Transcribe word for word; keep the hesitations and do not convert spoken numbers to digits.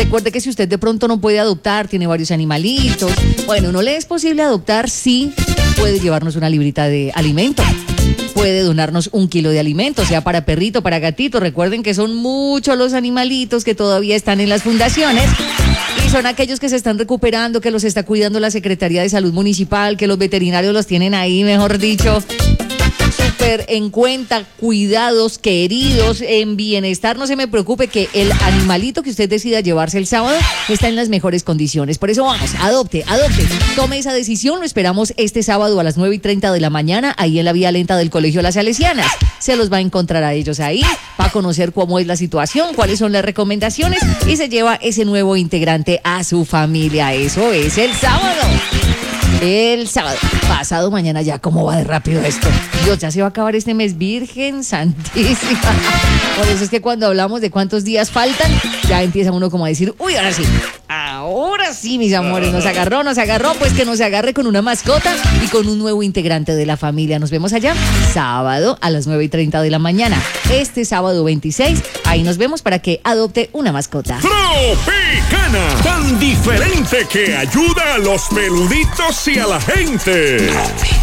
Recuerde que si usted de pronto no puede adoptar, tiene varios animalitos, bueno, no le es posible adoptar, sí puede llevarnos una librita de alimento. Puede donarnos un kilo de alimento, sea para perrito, para gatito. Recuerden que son muchos los animalitos que todavía están en las fundaciones y son aquellos que se están recuperando, que los está cuidando la Secretaría de Salud Municipal, que los veterinarios los tienen ahí, mejor dicho, súper en cuenta, cuidados, queridos, en bienestar. No se me preocupe que el animalito que usted decida llevarse el sábado está en las mejores condiciones. Por eso vamos, adopte, adopte, tome esa decisión. Lo esperamos este sábado a las nueve y treinta de la mañana, ahí en la vía lenta del Colegio Las Salesianas. Se los va a encontrar a ellos ahí, va a conocer cómo es la situación, cuáles son las recomendaciones y se lleva ese nuevo integrante a su familia. Eso es el sábado. El sábado, pasado mañana ya, ¿cómo va de rápido esto? Dios, ya se va a acabar este mes, Virgen Santísima. Por eso es que cuando hablamos de cuántos días faltan, ya empieza uno como a decir, uy, ahora sí, ahora sí, mis amores, nos agarró, nos agarró, pues que nos agarre con una mascota y con un nuevo integrante de la familia. Nos vemos allá, sábado a las nueve y treinta de la mañana. Este sábado veintiséis, ahí nos vemos para que adopte una mascota. Tropicana, tan diferente que ayuda a los peluditos y a la gente.